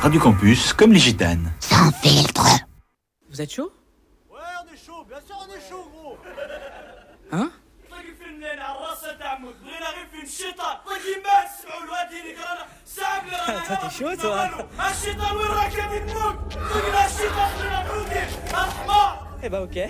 Radio Campus, comme les gitanes. Sans filtre. Vous êtes chaud? Ouais, on est chaud, bien sûr on est chaud, gros. Hein? Toi t'es chaud toi? Eh bah ok.